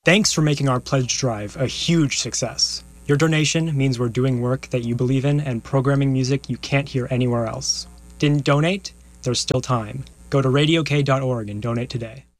Thanks for making our pledge drive a huge success. Your donation means we're doing work that you believe in and programming music you can't hear anywhere else. Didn't donate? There's still time. Go to radiok.org and donate today.